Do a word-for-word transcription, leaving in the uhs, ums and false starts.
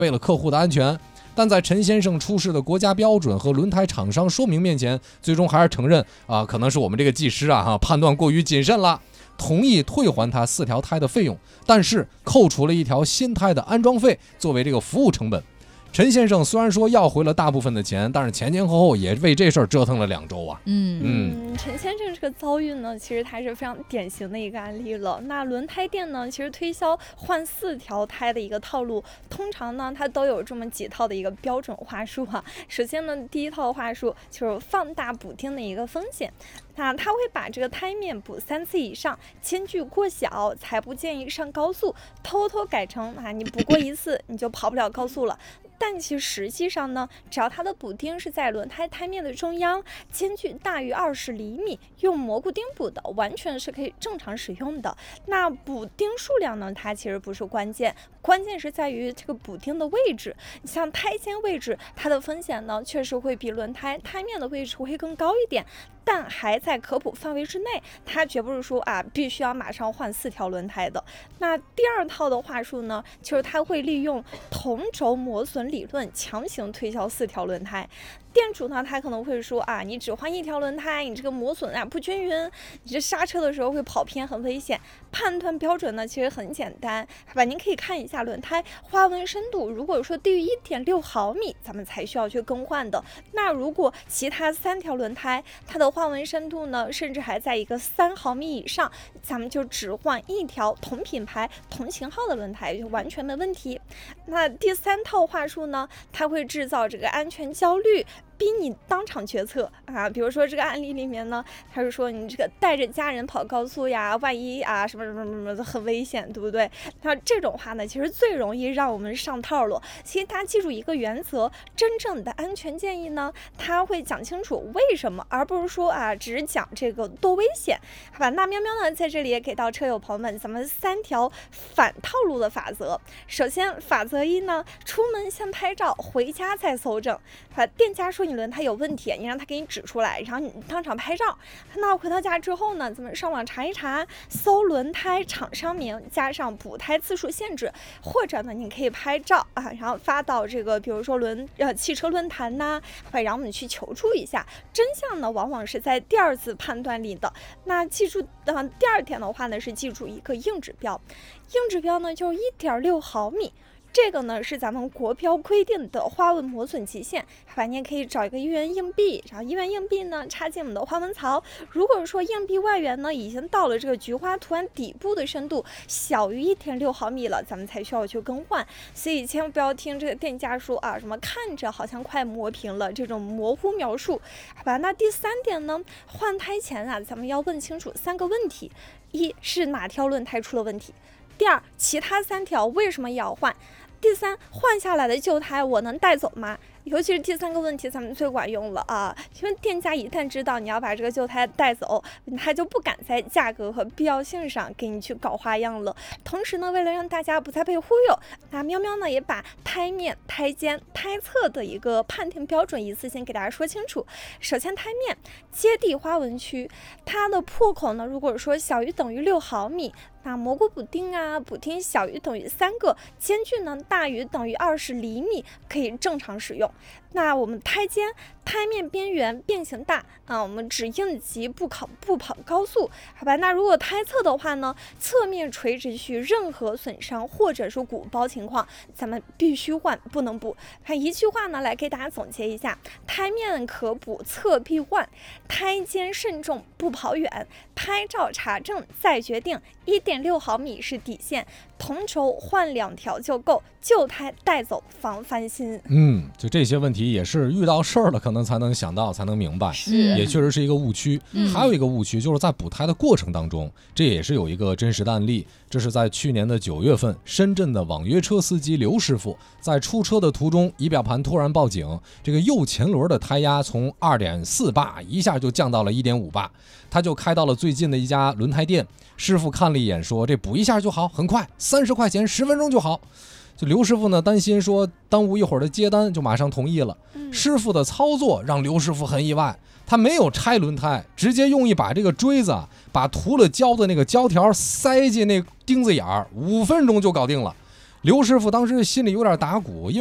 为了客户的安全。但在陈先生出示的国家标准和轮胎厂商说明面前，最终还是承认啊，可能是我们这个技师啊哈判断过于谨慎了，同意退还他四条胎的费用，但是扣除了一条新胎的安装费作为这个服务成本。陈先生虽然说要回了大部分的钱，但是前前后后也为这事儿折腾了两周啊。 嗯嗯，陈先生这个遭遇呢，其实他是非常典型的一个案例了。那轮胎店呢，其实推销换四条胎的一个套路，通常呢，它都有这么几套的一个标准话术啊。首先呢，第一套话术就是放大补丁的一个风险。那他会把这个胎面补三次以上，间距过小才不建议上高速，偷偷改成啊，你补过一次你就跑不了高速了。但其实实际上呢，只要它的补丁是在轮胎胎面的中央，间距大于二十厘米，用蘑菇钉补的，完全是可以正常使用的。那补丁数量呢，它其实不是关键，关键是在于这个补丁的位置。像胎间位置，它的风险呢，确实会比轮胎胎面的位置会更高一点。但还在可补范围之内，它绝不是说啊必须要马上换四条轮胎的。那第二套的话术呢，就是它会利用同轴磨损理论强行推销四条轮胎。店主呢，他可能会说啊，你只换一条轮胎，你这个磨损啊不均匀，你这刹车的时候会跑偏，很危险。判断标准呢其实很简单，好吧？您可以看一下轮胎花纹深度，如果说低于 一点六毫米，咱们才需要去更换的。那如果其他三条轮胎它的花纹深度呢，甚至还在一个三毫米以上，咱们就只换一条同品牌同型号的轮胎就完全没问题。那第三套话术呢，它会制造这个安全焦虑，逼你当场决策啊。比如说这个案例里面呢，他是说你这个带着家人跑高速呀，万一啊什么什么什么的很危险，对不对？那这种话呢，其实最容易让我们上套了。其实大家记住一个原则，真正的安全建议呢，他会讲清楚为什么，而不是说啊只讲这个多危险，好吧？那喵喵呢在这里也给到车友朋友们咱们三条反套路的法则。首先法则一呢，出门先拍照，回家再搜证。啊，店家说你轮胎有问题，你让他给你指出来，然后你当场拍照。那回到家之后呢，咱们上网查一查，搜轮胎厂商名，加上补胎次数限制，或者呢，你可以拍照啊，然后发到这个比如说轮呃汽车论坛呐、啊，然后我们去求助一下。真相呢，往往是在第二次判断里的。那记住，呃，第二点的话呢，是记住一个硬指标，硬指标呢就是 一点六毫米。这个呢是咱们国标规定的花纹磨损极限，好吧？你也可以找一个一元硬币，然后一元硬币呢插进我们的花纹槽。如果说硬币外缘呢已经到了这个菊花图案底部的深度小于 一点六毫米了，咱们才需要去更换。所以千万不要听这个店家说啊什么看着好像快磨平了这种模糊描述，好吧？那第三点呢，换胎前啊，咱们要问清楚三个问题：一是哪条轮胎出了问题？第二，其他三条为什么也要换？第三，换下来的旧胎我能带走吗？尤其是第三个问题咱们最管用了啊，因为店家一旦知道你要把这个旧胎带走，他就不敢在价格和必要性上给你去搞花样了。同时呢，为了让大家不再被忽悠，那喵喵呢也把胎面、胎间、胎侧的一个判定标准一次性给大家说清楚。首先，胎面接地花纹区，它的破口呢，如果说小于等于六毫米，那蘑菇补丁啊，补丁小于等于三个，间距呢大于等于二十厘米，可以正常使用。那我们胎间胎面边缘变形大啊，我们只应急不跑不跑高速，好吧？那如果胎侧的话呢，侧面垂直区任何损伤或者是鼓包情况，咱们必须换，不能补。看一句话呢，来给大家总结一下：胎面可补，侧必换；胎间慎重，不跑远。拍照查证再决定。一点六毫米是底线，同轴换两条就够，旧胎带走防翻新。 嗯，就这些问题也是遇到事儿了可能才能想到，才能明白， 是也确实是一个误区。 嗯、 还有一个误区就是在补胎的过程当中，这也是有一个真实的案例。这是在去年的九月份，深圳的网约车司机刘师傅在出车的途中，仪表盘突然报警，这个右前轮的胎压从 二点四八一下就降到了 一点五八，他就开到了最近的一家轮胎店，师傅看了一眼说这补一下就好，很快三十块钱十分钟就好。就刘师傅呢担心说耽误一会儿的接单，就马上同意了。 嗯、 师傅的操作让刘师傅很意外，他没有拆轮胎，直接用一把这个锥子把涂了胶的那个胶条塞进那钉子眼儿，五分钟就搞定了。 刘师傅当时心里有点打鼓，因